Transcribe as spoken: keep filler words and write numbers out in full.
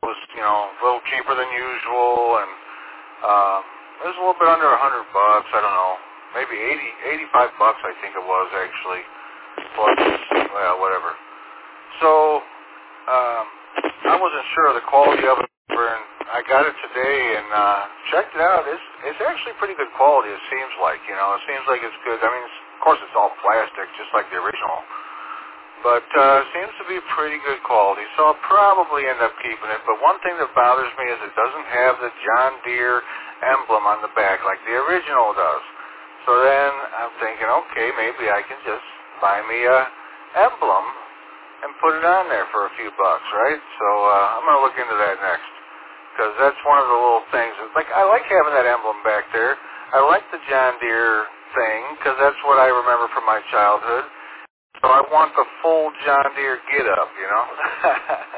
was, you know, a little cheaper than usual, and um, it was a little bit under a hundred bucks. I don't know, maybe eighty, eighty-five bucks, I think it was actually. Plus, well, whatever. So um, I wasn't sure of the quality of it, and I got it today and uh, checked it out. It's it's actually pretty good quality. It seems like, you know, it seems like it's good. I mean, it's, of course, it's all plastic, just like the original. But uh, seems to be pretty good quality, so I'll probably end up keeping it. But one thing that bothers me is it doesn't have the John Deere emblem on the back like the original does. So then I'm thinking, okay, maybe I can just buy me a emblem and put it on there for a few bucks, right? So uh, I'm going to look into that next, because that's one of the little things. Like, I like having that emblem back there. I like the John Deere thing, because that's what I remember from my childhood. So I want the full John Deere get-up, you know?